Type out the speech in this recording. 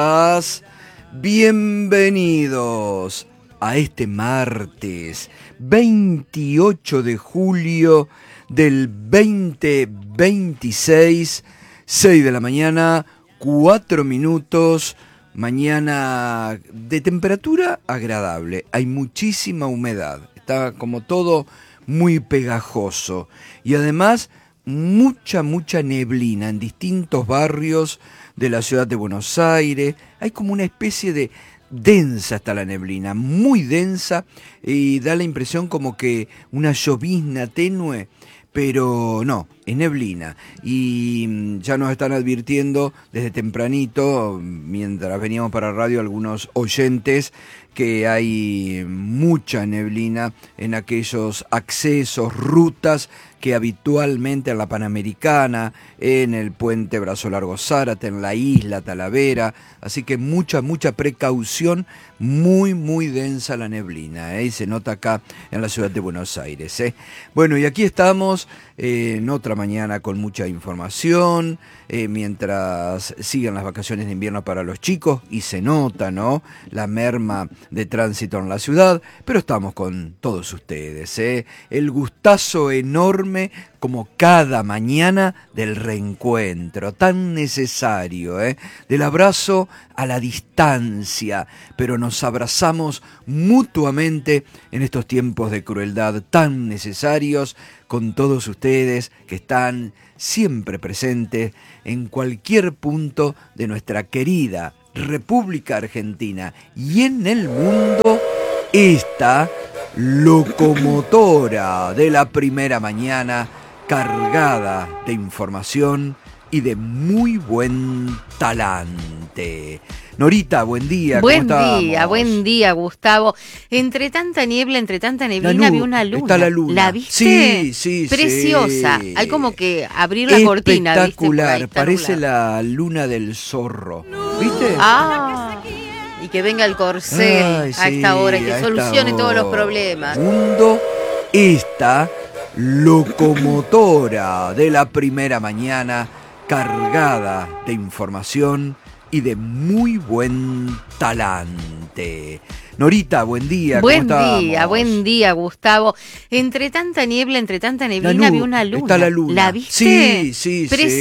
Bienvenidos a este martes 28 de julio del 2026, 6 de la mañana, 4 minutos, mañana de temperatura agradable, hay muchísima humedad, está como todo muy pegajoso y además mucha neblina en distintos barrios de la ciudad de Buenos Aires. Hay como una especie de densa está la neblina, muy densa, y da la impresión como que una llovizna tenue, pero no, es neblina. Y ya nos están advirtiendo desde tempranito, mientras veníamos para radio, algunos oyentes, que hay mucha neblina en aquellos accesos, rutas que habitualmente en la Panamericana, en el puente Brazo Largo Zárate, en la isla Talavera, así que mucha precaución, muy densa la neblina, y se nota acá en la ciudad de Buenos Aires. Bueno, y aquí estamos en otra mañana con mucha información, mientras siguen las vacaciones de invierno para los chicos, y se nota, ¿no?, la merma de tránsito en la ciudad, pero estamos con todos ustedes, el gustazo enorme, como cada mañana, del reencuentro tan necesario, del abrazo a la distancia, pero nos abrazamos mutuamente en estos tiempos de crueldad tan necesarios, con todos ustedes que están siempre presentes en cualquier punto de nuestra querida República Argentina y en el mundo. Esta locomotora de la primera mañana, cargada de información y de muy buen talante. Norita, buen día. Buen día, Gustavo. Entre tanta neblina vi una luna. Está la luna. ¿La viste? Sí. Preciosa. Sí. Hay como que abrir la cortina. Espectacular. Parece la luna del zorro. ¿Viste? Y que venga el corcel a esta hora y que solucione todos los problemas. Mundo, esta locomotora de la primera mañana, cargada de información y de muy buen talante. Norita, buen día. Buen día, Gustavo. Entre tanta neblina vi una luna. Está la luna. ¿La viste? Sí.